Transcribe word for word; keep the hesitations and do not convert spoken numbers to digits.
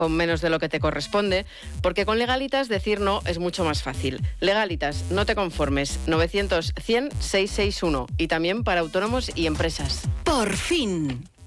con menos de lo que te corresponde, porque con Legalitas decir no es mucho más fácil. Legalitas, no te conformes, novecientos cien seiscientos sesenta y uno y también para autónomos y empresas. Por fin.